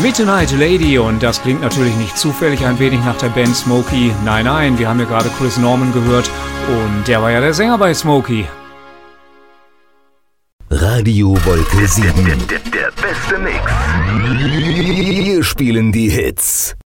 Midnight Lady, und das klingt natürlich nicht zufällig ein wenig nach der Band Smokey. Nein, nein, wir haben ja gerade Chris Norman gehört und der war ja der Sänger bei Smokey. Radio Wolke 7. Der beste Mix. Wir spielen die Hits.